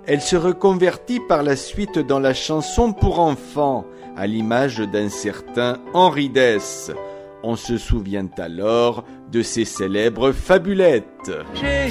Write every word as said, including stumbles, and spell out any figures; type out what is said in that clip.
Elle se reconvertit par la suite dans la chanson pour enfants, à l'image d'un certain Henri Dess. On se souvient alors de ses célèbres fabulettes. J'ai